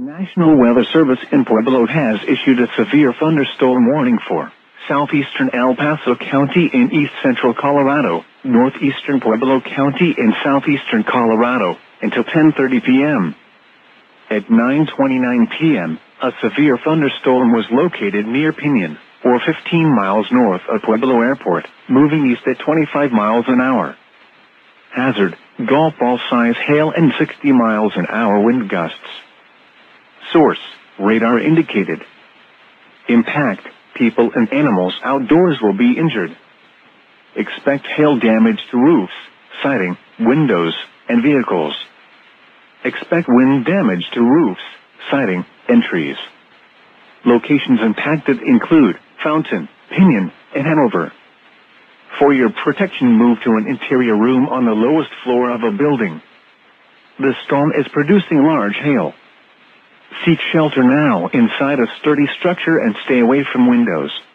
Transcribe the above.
National Weather Service in Pueblo has issued a severe thunderstorm warning for southeastern El Paso County in east central Colorado, northeastern Pueblo County in southeastern Colorado, until 10:30 p.m. At 9:29 p.m., a severe thunderstorm was located near Piñon, or 15 miles north of Pueblo Airport, moving east at 25 miles an hour. Hazard, golf ball size hail and 60 miles an hour wind gusts. Source, radar indicated. Impact, people and animals outdoors will be injured. Expect hail damage to roofs, siding, windows, and vehicles. Expect wind damage to roofs, siding, and trees. Locations impacted include Fountain, Piñon, and Hanover. For your protection, move to an interior room on the lowest floor of a building. The storm is producing large hail. Seek shelter now inside a sturdy structure and stay away from windows.